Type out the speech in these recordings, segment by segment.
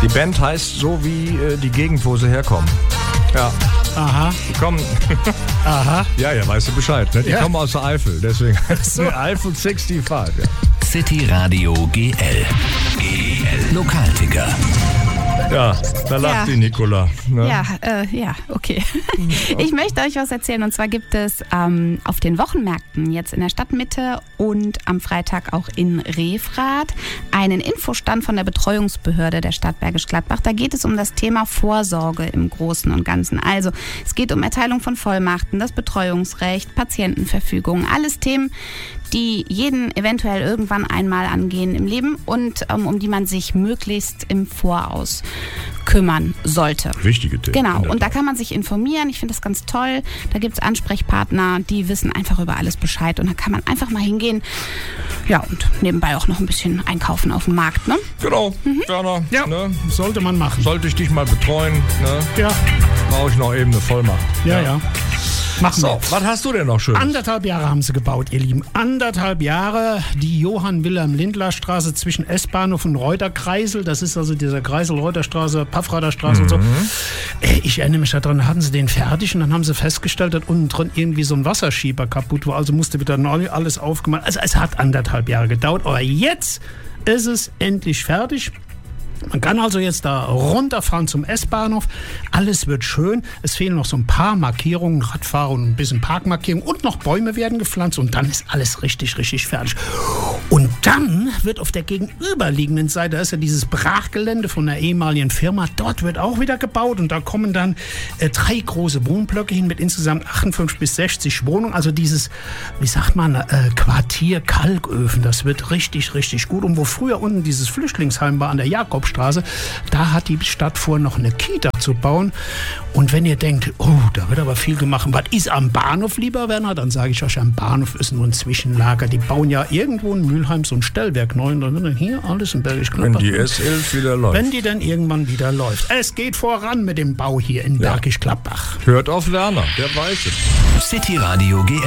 Die Band heißt so, wie die Gegend, wo sie herkommen. Ja. Aha. Die kommen. Aha. Ja, weißt du Bescheid. Ne? Die kommen aus der Eifel, deswegen. So. Eifel 65. Ja. City Radio GL. Lokalticker. Ja, da lacht die Nicola. Ne? Ja, okay. Ich möchte euch was erzählen, und zwar gibt es auf den Wochenmärkten jetzt in der Stadtmitte und am Freitag auch in Refrath einen Infostand von der Betreuungsbehörde der Stadt Bergisch Gladbach. Da geht es um das Thema Vorsorge im Großen und Ganzen. Also es geht um Erteilung von Vollmachten, das Betreuungsrecht, Patientenverfügung, alles Themen, die jeden eventuell irgendwann einmal angehen im Leben und um die man sich möglichst im Voraus kümmern sollte. Wichtige Themen. Genau, und da kann man sich informieren. Ich finde das ganz toll. Da gibt es Ansprechpartner, die wissen einfach über alles Bescheid, und da kann man einfach mal hingehen. Ja, und nebenbei auch noch ein bisschen einkaufen auf dem Markt, ne? Genau, Werner. Ja, ne? sollte man machen. Sollte ich dich mal betreuen, ne? Ja. Brauche ich noch eben eine Vollmacht. Ja. Machen wir. So, was hast du denn noch schön? 1,5 Jahre haben sie gebaut, ihr Lieben. 1,5 Jahre die Johann-Wilhelm-Lindler-Straße zwischen S-Bahnhof und Reuterkreisel. Das ist also dieser Kreisel, Reuterstraße, Paffrather Straße und so. Ich erinnere mich daran, hatten sie den fertig und dann haben sie festgestellt, dass unten drin irgendwie so ein Wasserschieber kaputt war. Also musste wieder neu alles aufgemacht. Also es hat 1,5 Jahre gedauert, aber jetzt ist es endlich fertig. Man kann also jetzt da runterfahren zum S-Bahnhof. Alles wird schön. Es fehlen noch so ein paar Markierungen, Radfahrer und ein bisschen Parkmarkierungen. Und noch Bäume werden gepflanzt. Und dann ist alles richtig, richtig fertig. Und dann wird auf der gegenüberliegenden Seite, da ist ja dieses Brachgelände von der ehemaligen Firma, dort wird auch wieder gebaut. Und da kommen dann 3 große Wohnblöcke hin mit insgesamt 58 bis 60 Wohnungen. Also dieses, wie sagt man, Quartier Kalköfen. Das wird richtig, richtig gut. Und wo früher unten dieses Flüchtlingsheim war an der Jakobstraße, da hat die Stadt vor, noch eine Kita zu bauen. Und wenn ihr denkt, oh, da wird aber viel gemacht, was ist am Bahnhof, lieber Werner? Dann sage ich euch, am Bahnhof ist nur ein Zwischenlager. Die bauen ja irgendwo in Mülheim so ein Stellwerk neu. Und dann hier alles in Bergisch Gladbach. Wenn die S11 wieder läuft. Wenn die dann irgendwann wieder läuft. Es geht voran mit dem Bau hier in Bergisch Gladbach. Hört auf Werner, der weiß es. City Radio GL.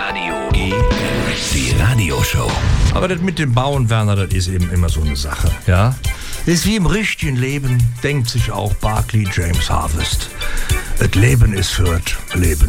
Die Radioshow. Aber das mit dem Bauen, Werner, das ist eben immer so eine Sache. Ja? Das ist wie im richtigen Leben, denkt sich auch Barclay James Harvest. Das Leben ist für das Leben.